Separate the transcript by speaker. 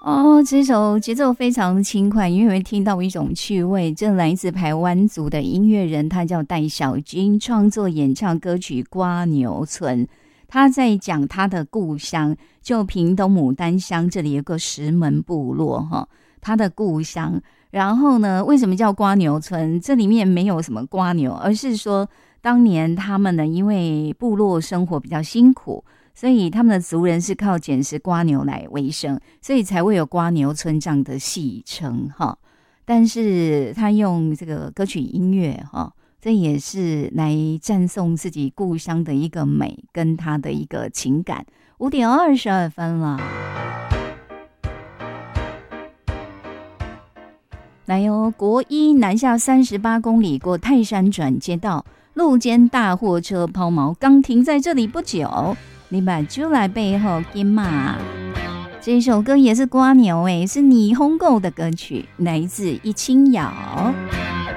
Speaker 1: 哦，这首节奏非常轻快，因为听到一种趣味。这来自排湾族的音乐人，他叫戴小军，创作演唱歌曲《瓜牛村》。他在讲他的故乡，就屏东牡丹乡这里有个石门部落哈，他的故乡。然后呢，为什么叫瓜牛村？这里面没有什么瓜牛，而是说当年他们呢，因为部落生活比较辛苦。所以他们的族人是靠捡拾蝸牛来为生，所以才会有蝸牛村这样的戏称哈。但是他用这个歌曲音乐哈，这也是来赞颂自己故乡的一个美跟他的一个情感。5:22了，来哦，国一南下38公里过泰山转接道，路肩大货车抛锚，刚停在这里不久。你把就来背后金马，这首歌也是蝸牛是霓虹狗的歌曲，来自一清瑶。